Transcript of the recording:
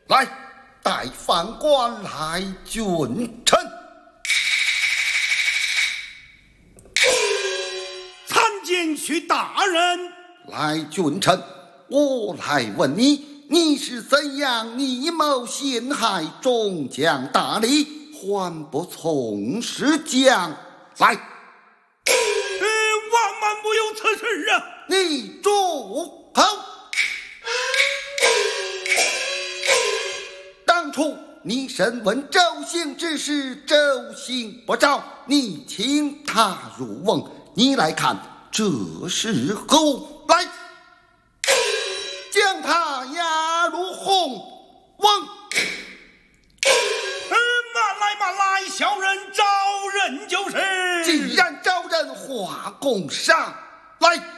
来，带犯官来，君臣。 参见许大人。 来，君臣，我来问你，你是怎样逆谋陷害众将大吏，还不从实讲来？ 万万没有此事啊！ 你住口！当初你审问周兴之时，周兴不招，你请他入瓮。你来看，这是何来？将他押入红瓮。 慢来，小人招认就是。 既然招认，画供上来。